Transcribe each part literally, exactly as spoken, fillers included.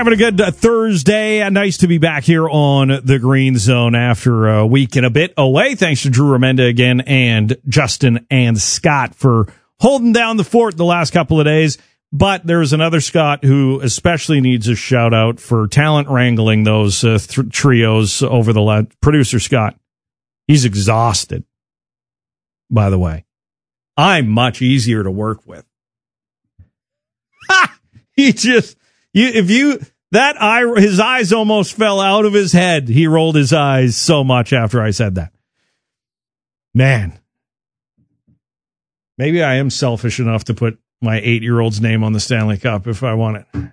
Having a good uh, Thursday. Nice to be back here on the Green Zone after a week and a bit away. Thanks to Drew Remenda again and Justin and Scott for holding down the fort the last couple of days. But there's another Scott who especially needs a shout out for talent wrangling those uh, th- trios over the last. Producer Scott. He's exhausted, by the way. I'm much easier to work with. Ha! He just, you, if you, that eye, his eyes almost fell out of his head. He rolled his eyes so much after I said that. Man. Maybe I am selfish enough to put my eight-year-old's name on the Stanley Cup if I want it.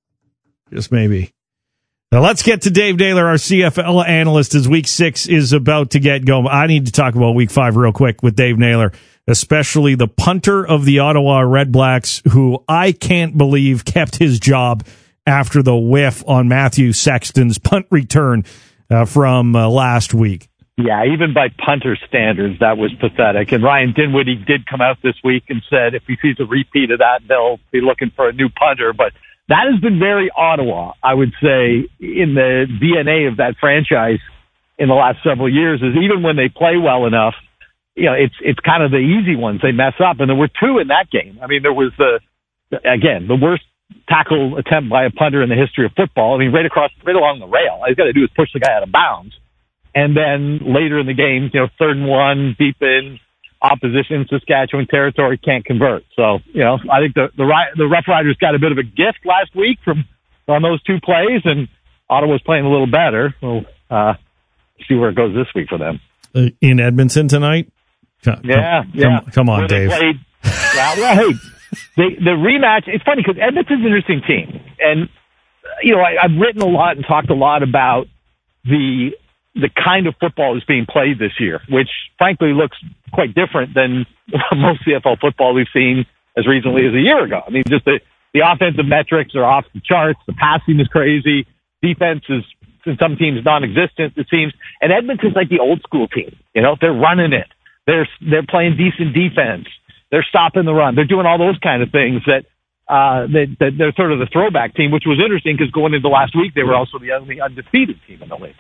Just maybe. Now let's get to Dave Naylor, our C F L analyst, as week six is about to get going. I need to talk about week five real quick with Dave Naylor, especially the punter of the Ottawa Redblacks, who I can't believe kept his job after the whiff on Matthew Sexton's punt return uh, from uh, last week. Yeah, even by punter standards, that was pathetic. And Ryan Dinwiddie did come out this week and said if he sees a repeat of that, they'll be looking for a new punter. But that has been very Ottawa, I would say, in the D N A of that franchise in the last several years, is even when they play well enough, you know, it's it's kind of the easy ones they mess up. And there were two in that game. I mean, there was the, again, the worst tackle attempt by a punter in the history of football. I mean, right across, right along the rail. All he's got to do is push the guy out of bounds. And then later in the game, you know, third and one, deep in opposition, Saskatchewan territory, can't convert. So, you know, I think the the, the Rough Riders got a bit of a gift last week from on those two plays, and Ottawa's playing a little better. We'll uh, see where it goes this week for them. Uh, in Edmonton tonight? Come, yeah, come, yeah. Come, come on, where Dave. Played, well, well, hey, the, the rematch, it's funny because Edmonton's an interesting team. And, you know, I, I've written a lot and talked a lot about the the kind of football that's being played this year, which frankly looks quite different than most C F L football we've seen as recently as a year ago. I mean, just the, the offensive metrics are off the charts. The passing is crazy. Defense is, in some teams, non-existent, it seems. And Edmonton's like the old school team. You know, they're running it. They're, they're playing decent defense. They're stopping the run. They're doing all those kind of things that, uh, that, that they're sort of the throwback team, which was interesting because going into last week, they were also the only undefeated team in the league.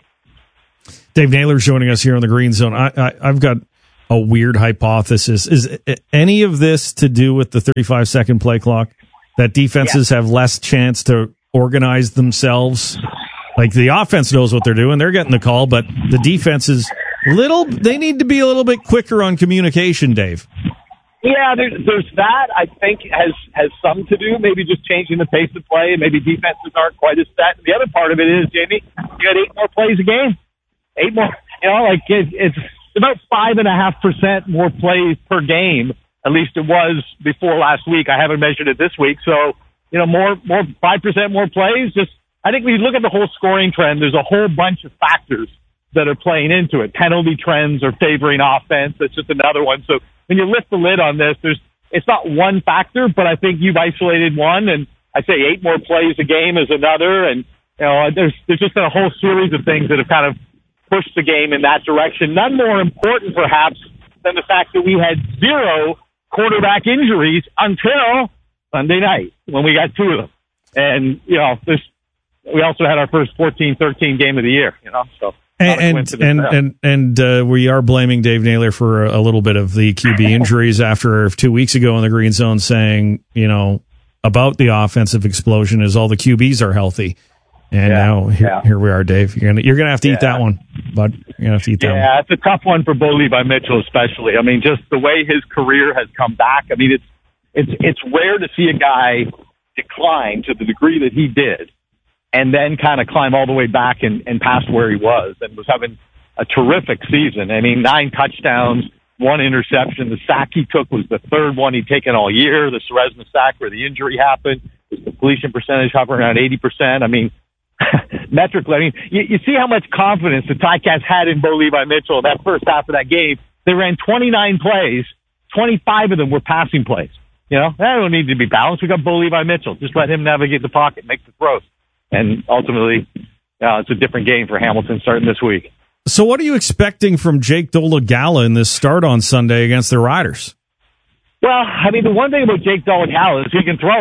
Dave Naylor joining us here on the Green Zone. I, I, I've got a weird hypothesis. Is any of this to do with the thirty-five second play clock? That defenses yeah. have less chance to organize themselves? Like the offense knows what they're doing. They're getting the call, but the defense is little, they need to be a little bit quicker on communication, Dave. Yeah, there's, there's that, I think, has, has some to do. Maybe just changing the pace of play. Maybe defenses aren't quite as set. The other part of it is, Jamie, you had eight more plays a game. Eight more, you know, like it, it's about five and a half percent more plays per game. At least it was before last week. I haven't measured it this week. So, you know, more, more, five percent more plays. Just, I think when you look at the whole scoring trend, there's a whole bunch of factors that are playing into it. Penalty trends are favoring offense. That's just another one. So when you lift the lid on this, there's, it's not one factor, but I think you've isolated one. And I say eight more plays a game is another. And, you know, there's, there's just been a whole series of things that have kind of push the game in that direction. None more important, perhaps, than the fact that we had zero quarterback injuries until Sunday night when we got two of them. And, you know, this, we also had our first fourteen thirteen game of the year, you know, so. And and and, and, and uh, we are blaming Dave Naylor for a, a little bit of the Q B injuries after two weeks ago in the Green Zone saying, you know, about the offensive explosion is all the Q Bs are healthy. And yeah, now here, yeah. here we are, Dave. You're gonna you're gonna have to eat yeah. that one, bud. You're gonna have to eat that yeah, one. Yeah, it's a tough one for Bo Levi Mitchell, especially. I mean, just the way his career has come back. I mean, it's it's it's rare to see a guy decline to the degree that he did, and then kind of climb all the way back and, and past where he was, and was having a terrific season. I mean, nine touchdowns, one interception. The sack he took was the third one he'd taken all year. The Ceresna sack where the injury happened. His completion percentage hovering around eighty percent. I mean. Metrically, I mean, you, you see how much confidence the Ticats had in Bo Levi Mitchell in that first half of that game. They ran twenty-nine plays, twenty-five of them were passing plays. You know, that don't need to be balanced. We got Bo Levi Mitchell. Just let him navigate the pocket, make the throws. And ultimately, uh, it's a different game for Hamilton starting this week. So what are you expecting from Jake Dolegala in this start on Sunday against the Riders? Well, I mean, the one thing about Jake Dolegala is he can throw it.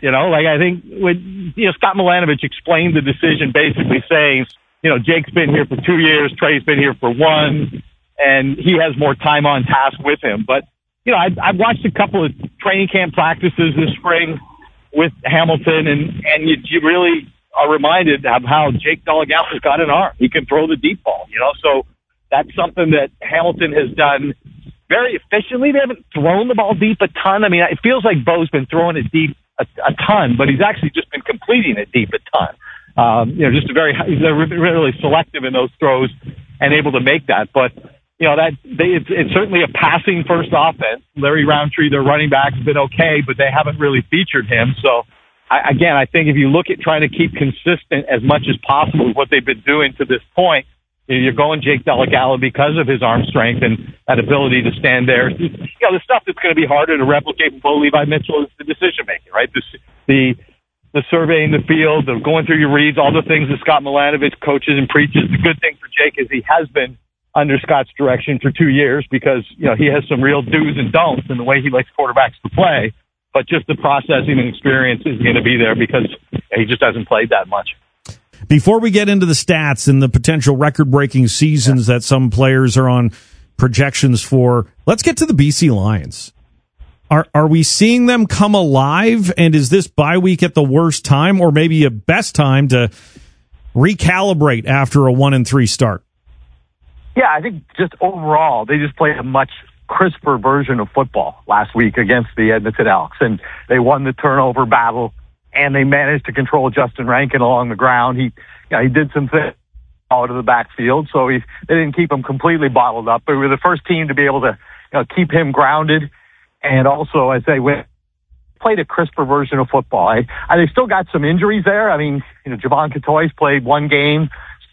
You know, like I think when, you know, Scott Milanovich explained the decision basically saying, you know, Jake's been here for two years, Trey's been here for one, and he has more time on task with him. But, you know, I, I've watched a couple of training camp practices this spring with Hamilton, and, and you, you really are reminded of how Jake Dolegala's got an arm. He can throw the deep ball, you know, so that's something that Hamilton has done very efficiently. They haven't thrown the ball deep a ton. I mean, it feels like Bo's been throwing it deep a, a ton, but he's actually just been completing it deep a ton. Um, you know, just a very, he's really selective in those throws and able to make that. But, you know, that they, it's, it's certainly a passing first offense. Larry Roundtree, their running back, has been okay, but they haven't really featured him. So, I, again, I think if you look at trying to keep consistent as much as possible with what they've been doing to this point, you're going Jake Dolegala because of his arm strength and that ability to stand there. You know, the stuff that's going to be harder to replicate with Bo Levi Mitchell is the decision making, right? The, the the surveying the field, the going through your reads, all the things that Scott Milanovich coaches and preaches. The good thing for Jake is he has been under Scott's direction for two years because, you know, he has some real do's and don'ts in the way he likes quarterbacks to play. But just the processing and experience is going to be there because he just hasn't played that much. Before we get into the stats and the potential record-breaking seasons yeah. that some players are on projections for, let's get to the B C Lions. Are are we seeing them come alive, and is this bye week at the worst time or maybe a best time to recalibrate after a one and three start? Yeah, I think just overall, they just played a much crisper version of football last week against the Edmonton Elks, and they won the turnover battle, and they managed to control Justin Rankin along the ground. He, you know, he did some things out of the backfield, so he, they didn't keep him completely bottled up, but we were the first team to be able to, you know, keep him grounded. And also, I say, we played a crisper version of football. I, I, they still got some injuries there. I mean, you know, Javon Catoy's played one game.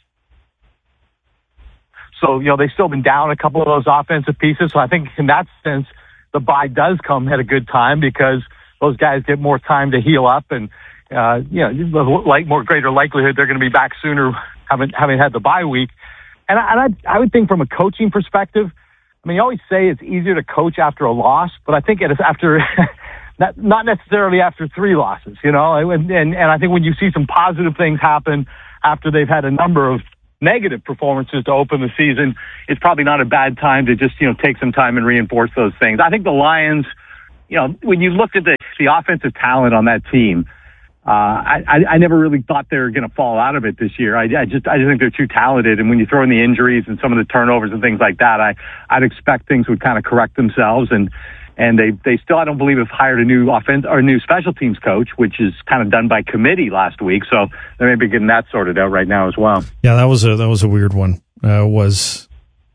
So, you know, they've still been down a couple of those offensive pieces. So I think in that sense, the bye does come at a good time because those guys get more time to heal up and, uh, you know, like more greater likelihood they're going to be back sooner having, having had the bye week. And I, and I, I would think from a coaching perspective, I mean, you always say it's easier to coach after a loss, but I think it is after, not, not necessarily after three losses, you know, and, and, and I think when you see some positive things happen after they've had a number of negative performances to open the season, it's probably not a bad time to just, you know, take some time and reinforce those things. I think the Lions, you know, when you looked at the, the offensive talent on that team, uh, I, I never really thought they were going to fall out of it this year. I, I just, I just think they're too talented. And when you throw in the injuries and some of the turnovers and things like that, I, I'd expect things would kind of correct themselves. And, and they, they still, I don't believe, have hired a new offense or a new special teams coach, which is kind of done by committee last week. So they may be getting that sorted out right now as well. Yeah, that was a, that was a weird one. Uh, was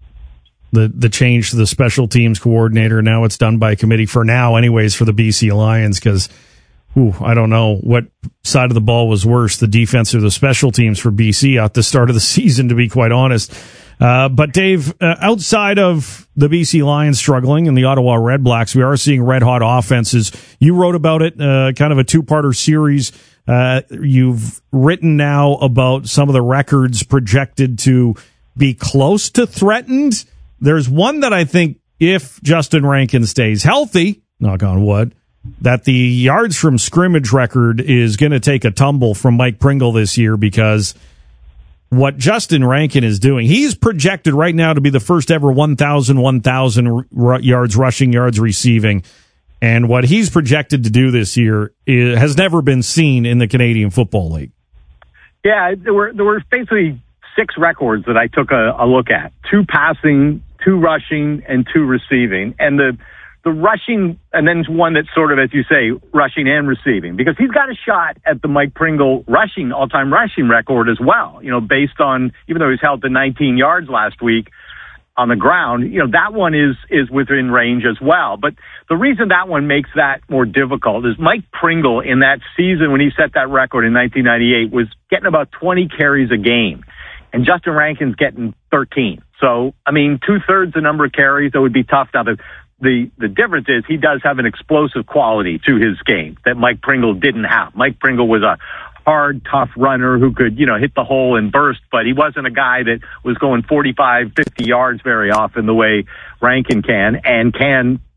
the, the change to the special teams coordinator. Now it's done by committee for now anyways for the B C Lions. Cause Ooh, I don't know what side of the ball was worse, the defense or the special teams for B C at the start of the season, to be quite honest. Uh, but Dave, uh, outside of the B C Lions struggling and the Ottawa Red Blacks, we are seeing red hot offenses. You wrote about it, uh, kind of a two-parter series. Uh, you've written now about some of the records projected to be close to threatened. There's one that I think if Justin Rankin stays healthy, knock on wood, that the yards from scrimmage record is going to take a tumble from Mike Pringle this year because what Justin Rankin is doing, he's projected right now to be the first ever one thousand, one thousand r- yards rushing, yards receiving. And what he's projected to do this year is, has never been seen in the Canadian Football League. Yeah, there were there were basically six records that I took a, a look at. Two passing, two rushing, and two receiving. And the The rushing, and then one that's sort of, as you say, rushing and receiving, because he's got a shot at the Mike Pringle rushing, all-time rushing record as well, you know, based on, even though he's held to nineteen yards last week on the ground, you know, that one is, is within range as well. But the reason that one makes that more difficult is Mike Pringle in that season when he set that record in nineteen ninety-eight was getting about twenty carries a game, and Justin Rankin's getting thirteen. So, I mean, two-thirds the number of carries, that would be tough. Now, the The the difference is he does have an explosive quality to his game that Mike Pringle didn't have. Mike Pringle was a hard, tough runner who could, you know, hit the hole and burst, but he wasn't a guy that was going forty-five, fifty yards very often the way Rankin can, and can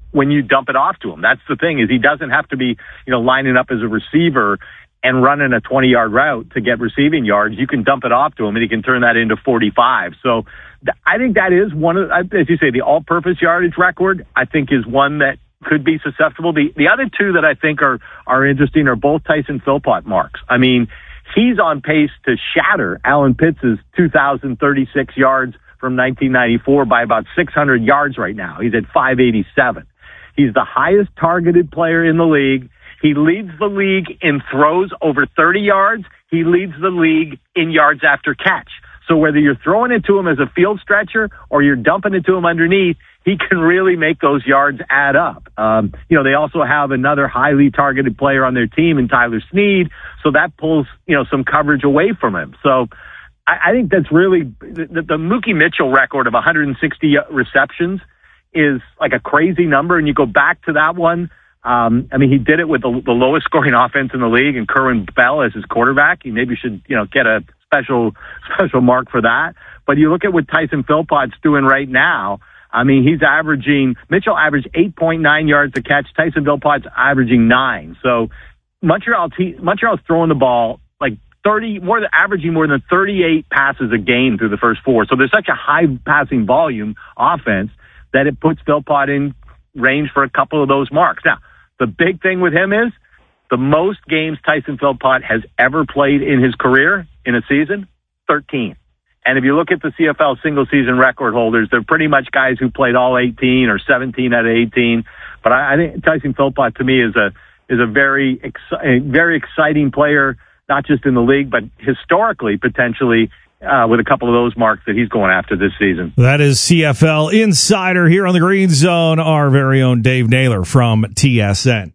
when you dump it off to him. That's the thing, is he doesn't have to be, you know, lining up as a receiver and running a twenty-yard route to get receiving yards. You can dump it off to him, and he can turn that into forty-five. So th- I think that is one of, as you say, the all-purpose yardage record, I think, is one that could be susceptible. The the other two that I think are are interesting are both Tyson Philpott marks. I mean, he's on pace to shatter Alan Pitts' two thousand thirty-six yards from nineteen ninety-four by about six hundred yards right now. He's at five eighty-seven. He's the highest targeted player in the league. He leads the league in throws over thirty yards. He leads the league in yards after catch. So whether you're throwing it to him as a field stretcher or you're dumping it to him underneath, he can really make those yards add up. Um, you know, they also have another highly targeted player on their team in Tyler Snead, so that pulls, you know, some coverage away from him. So I, I think that's really the, the Mookie Mitchell record of one hundred sixty receptions is like a crazy number, and you go back to that one. Um, I mean, he did it with the, the lowest scoring offense in the league, and Kerwin Bell as his quarterback. He maybe should, you know, get a special special mark for that. But you look at what Tyson Philpott's doing right now. I mean, he's averaging, Mitchell averaged eight point nine yards a catch. Tyson Philpott's averaging nine. So Montreal, te- Montreal's throwing the ball like thirty, more than averaging more than thirty-eight passes a game through the first four. So there's such a high passing volume offense that it puts Philpott in range for a couple of those marks. Now, the big thing with him is the most games Tyson Philpott has ever played in his career in a season, thirteen. And if you look at the C F L single season record holders, they're pretty much guys who played all eighteen or seventeen out of eighteen. But I, I think Tyson Philpott to me is a is a very exci- very exciting player, not just in the league, but historically, potentially, uh, with a couple of those marks that he's going after this season. That is C F L Insider here on the Green Zone, our very own Dave Naylor from T S N.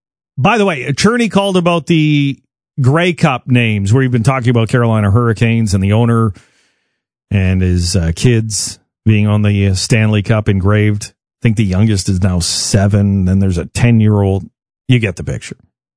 By the way, Cherney called about the Grey Cup names, where you've been talking about Carolina Hurricanes and the owner and his uh, kids being on the uh, Stanley Cup engraved. I think the youngest is now seven. Then there's a ten-year-old. You get the picture.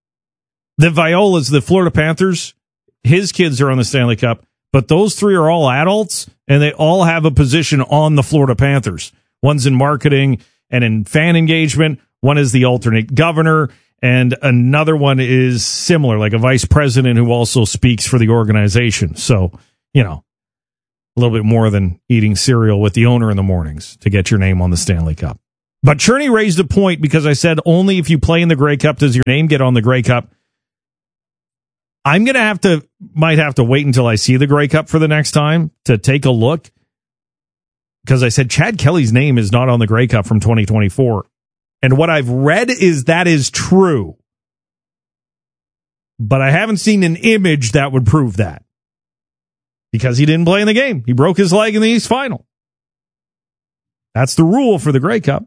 The Violas, the Florida Panthers, his kids are on the Stanley Cup, but those three are all adults, and they all have a position on the Florida Panthers. One's in marketing and in fan engagement. One is the alternate governor, and another one is similar, like a vice president who also speaks for the organization. So, you know, a little bit more than eating cereal with the owner in the mornings to get your name on the Stanley Cup. But Cherney raised a point, because I said only if you play in the Grey Cup does your name get on the Grey Cup. I'm going to have to, might have to wait until I see the Grey Cup for the next time to take a look, because I said Chad Kelly's name is not on the Grey Cup from twenty twenty-four. And what I've read is that is true. But I haven't seen an image that would prove that, because he didn't play in the game. He broke his leg in the East Final. That's the rule for the Grey Cup.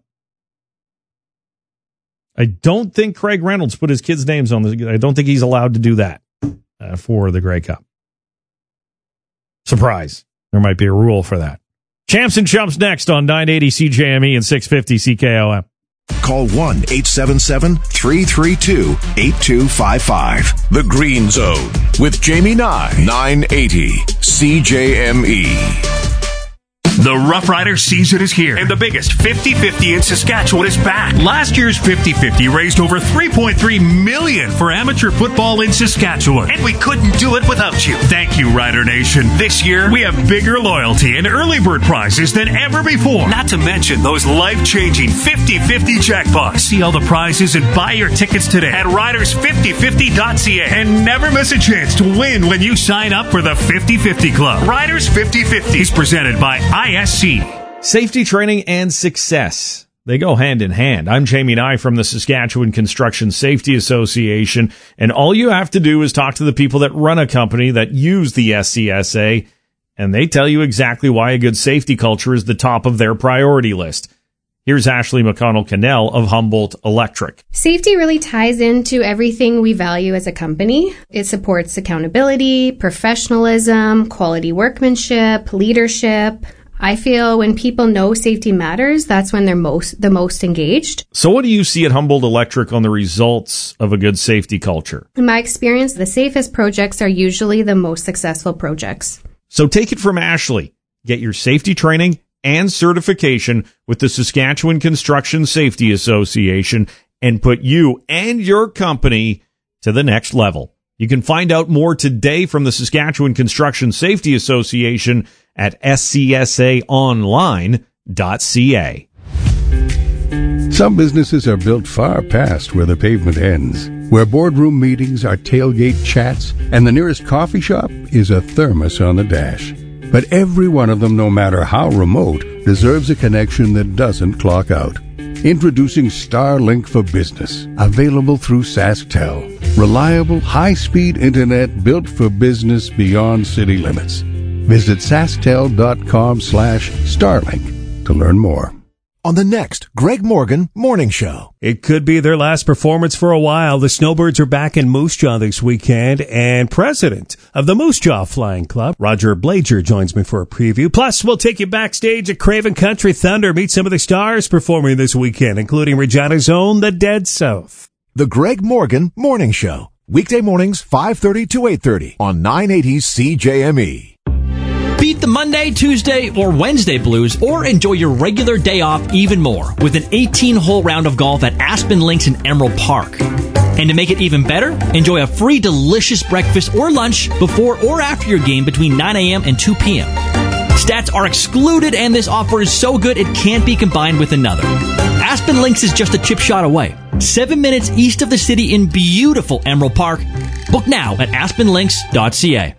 I don't think Craig Reynolds put his kids' names on the, I don't think he's allowed to do that uh, for the Grey Cup. Surprise. There might be a rule for that. Champs and Chumps next on nine eighty C J M E and six fifty C K O M. Call one eight seven seven, three three two, eight two five five. The Green Zone with Jamie Nye. nine eighty C J M E. The Rough Rider season is here, and the biggest fifty-fifty in Saskatchewan is back. Last year's fifty-fifty raised over three point three million dollars for amateur football in Saskatchewan, and we couldn't do it without you. Thank you, Rider Nation. This year, we have bigger loyalty and early bird prizes than ever before, not to mention those life-changing fifty-fifty jackpots. See all the prizes and buy your tickets today at riders fifty fifty dot c a, and never miss a chance to win when you sign up for the fifty-fifty Club. Riders fifty fifty is presented by I S C. Safety training and success, they go hand in hand. I'm Jamie Nye from the Saskatchewan Construction Safety Association, and all you have to do is talk to the people that run a company that use the S C S A, and they tell you exactly why a good safety culture is the top of their priority list. Here's Ashley McConnell-Cannell of Humboldt Electric. Safety really ties into everything we value as a company. It supports accountability, professionalism, quality workmanship, leadership. I feel when people know safety matters, that's when they're most the most engaged. So what do you see at Humboldt Electric on the results of a good safety culture? In my experience, the safest projects are usually the most successful projects. So take it from Ashley. Get your safety training and certification with the Saskatchewan Construction Safety Association and put you and your company to the next level. You can find out more today from the Saskatchewan Construction Safety Association at s c s a online dot c a. Some businesses are built far past where the pavement ends, where boardroom meetings are tailgate chats, and the nearest coffee shop is a thermos on the dash. But every one of them, no matter how remote, deserves a connection that doesn't clock out. Introducing Starlink for Business, available through SaskTel. Reliable, high-speed internet built for business beyond city limits. Visit sasktel.com slash Starlink to learn more. On the next Greg Morgan Morning Show. It could be their last performance for a while. The Snowbirds are back in Moose Jaw this weekend, and president of the Moose Jaw Flying Club, Roger Blager, joins me for a preview. Plus, we'll take you backstage at Craven Country Thunder, meet some of the stars performing this weekend, including Regina's own The Dead South. The Greg Morgan Morning Show. Weekday mornings, five thirty to eight thirty on nine eighty C J M E. Beat the Monday, Tuesday, or Wednesday blues, or enjoy your regular day off even more with an eighteen-hole round of golf at Aspen Links in Emerald Park. And to make it even better, enjoy a free delicious breakfast or lunch before or after your game between nine a.m. and two p.m. Stats are excluded, and this offer is so good it can't be combined with another. Aspen Links is just a chip shot away, seven minutes east of the city in beautiful Emerald Park. Book now at aspen links dot c a.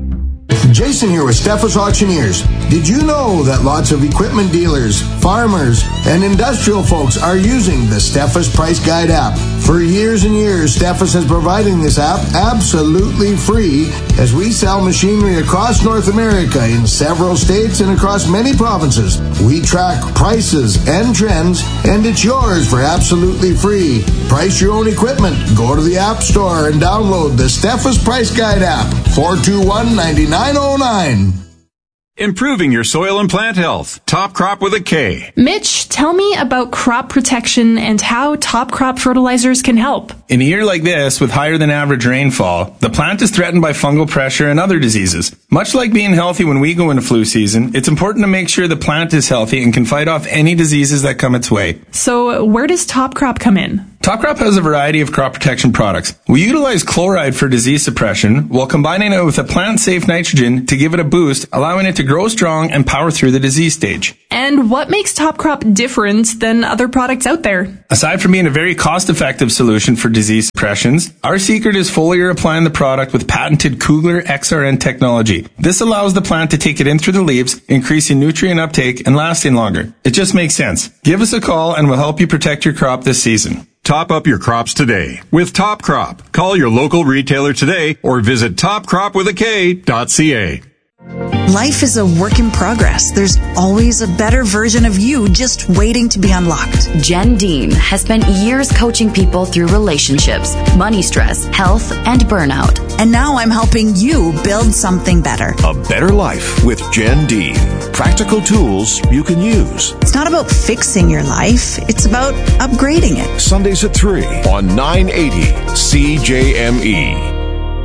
Jason here with Steffes Auctioneers. Did you know that lots of equipment dealers, farmers, and industrial folks are using the Steffes Price Guide app? For years and years, Steffes has provided this app absolutely free as we sell machinery across North America in several states and across many provinces. We track prices and trends, and it's yours for absolutely free. Price your own equipment. Go to the App Store and download the Steffes Price Guide app. four two one, nine nine oh nine. Improving your soil and plant health. Top Crop with a K. Mitch, tell me about crop protection and how Top Crop fertilizers can help. In a year like this, with higher than average rainfall, the plant is threatened by fungal pressure and other diseases. Much like being healthy when we go into flu season, it's important to make sure the plant is healthy and can fight off any diseases that come its way. So where does Top Crop come in? Top Crop has a variety of crop protection products. We utilize chloride for disease suppression while combining it with a plant-safe nitrogen to give it a boost, allowing it to grow strong and power through the disease stage. And what makes Top Crop different than other products out there? Aside from being a very cost-effective solution for disease suppressions, our secret is foliar applying the product with patented Kugler X R N technology. This allows the plant to take it in through the leaves, increasing nutrient uptake and lasting longer. It just makes sense. Give us a call and we'll help you protect your crop this season. Top up your crops today with Top Crop. Call your local retailer today or visit top crop with a K dot c a. Life is a work in progress. There's always a better version of you just waiting to be unlocked. Jen Dean has spent years coaching people through relationships, money stress, health, and burnout. And now I'm helping you build something better. A better life with Jen Dean. Practical tools you can use. It's not about fixing your life. It's about upgrading it. Sundays at three on nine eighty C J M E.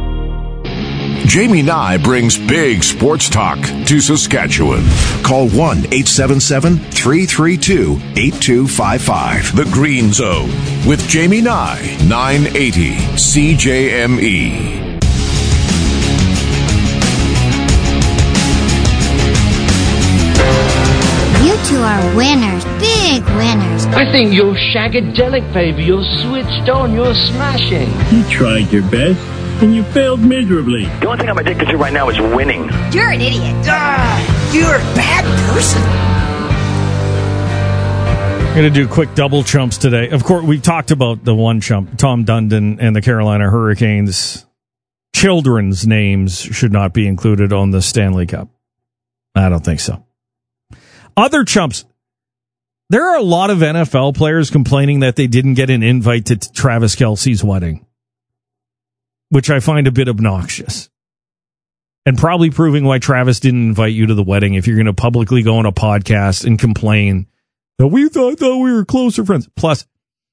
Jamie Nye brings big sports talk to Saskatchewan. Call one eight seven seven, three three two, eight two five five. The Green Zone with Jamie Nye, nine eighty C J M E. You two are winners, big winners. I think you're shagadelic, baby. You're switched on. You're smashing. You tried your best. And you failed miserably. The only thing I'm addicted to right now is winning. You're an idiot. Ah, you're a bad person. I'm going to do quick double chumps today. Of course, we talked about the one chump, Tom Dundon and the Carolina Hurricanes. Children's names should not be included on the Stanley Cup. I don't think so. Other chumps. There are a lot of N F L players complaining that they didn't get an invite to Travis Kelce's wedding, which I find a bit obnoxious. And probably proving why Travis didn't invite you to the wedding if you're going to publicly go on a podcast and complain that we thought, thought we were closer friends. Plus,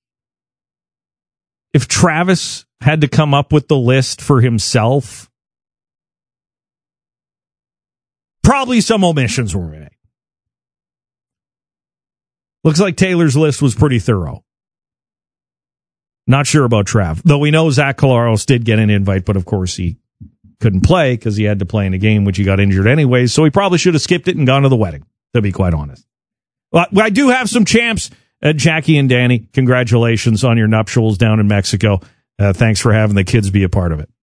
if Travis had to come up with the list for himself, probably some omissions were made. Looks like Taylor's list was pretty thorough. Not sure about Trav, though we know Zach Collaros did get an invite, but of course he couldn't play because he had to play in a game which he got injured anyways, so he probably should have skipped it and gone to the wedding, to be quite honest. Well, I do have some champs, uh, Jackie and Danny. Congratulations on your nuptials down in Mexico. Uh, thanks for having the kids be a part of it.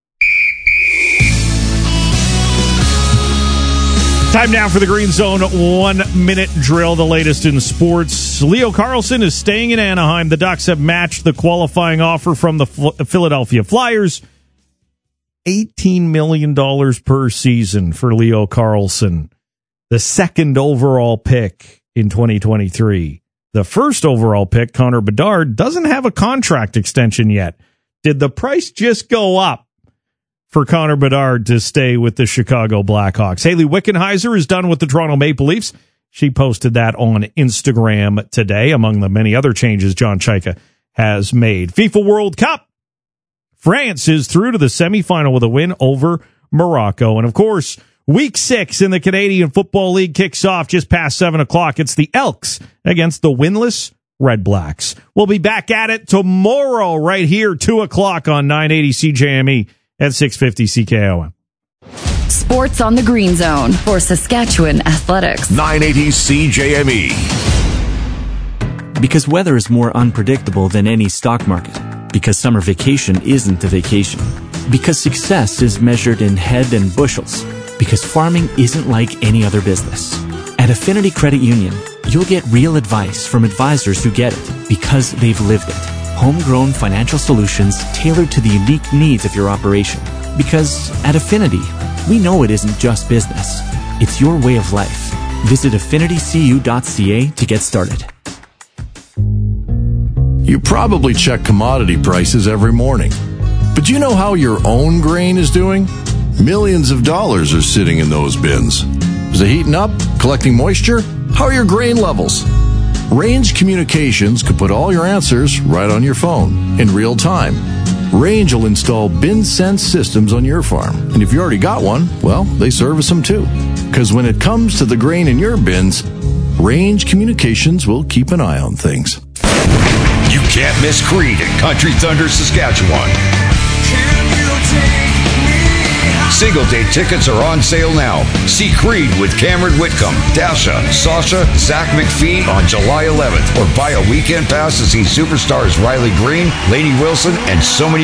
Time now for the Green Zone one-minute drill, the latest in sports. Leo Carlsson is staying in Anaheim. The Ducks have matched the qualifying offer from the F- Philadelphia Flyers. eighteen million dollars per season for Leo Carlsson, the second overall pick in twenty twenty-three. The first overall pick, Connor Bedard, doesn't have a contract extension yet. Did the price just go up for Connor Bedard to stay with the Chicago Blackhawks? Haley Wickenheiser is done with the Toronto Maple Leafs. She posted that on Instagram today, among the many other changes John Chaika has made. FIFA World Cup. France is through to the semifinal with a win over Morocco. And, of course, week six in the Canadian Football League kicks off just past seven o'clock. It's the Elks against the winless Red Blacks. We'll be back at it tomorrow right here, two o'clock on nine eighty C J M E. At six fifty C K O M. Sports on the Green Zone for Saskatchewan Athletics. nine eighty C J M E. Because weather is more unpredictable than any stock market. Because summer vacation isn't a vacation. Because success is measured in head and bushels. Because farming isn't like any other business. At Affinity Credit Union, you'll get real advice from advisors who get it because they've lived it. Homegrown financial solutions tailored to the unique needs of your operation. Because at Affinity, we know it isn't just business. It's your way of life. Visit affinity c u dot c a to get started. You probably check commodity prices every morning. But do you know how your own grain is doing? Millions of dollars are sitting in those bins. Is it heating up? Collecting moisture? How are your grain levels? Range Communications could put all your answers right on your phone in real time. Range will install bin sense systems on your farm. And if you already got one, well, they service them too. Because when it comes to the grain in your bins, Range Communications will keep an eye on things. You can't miss Creed at Country Thunder, Saskatchewan. Single day tickets are on sale now. See Creed with Cameron Whitcomb, Dasha, Sasha, Zach McPhee on July eleventh, or buy a weekend pass to see superstars Riley Green, Lainey Wilson, and so many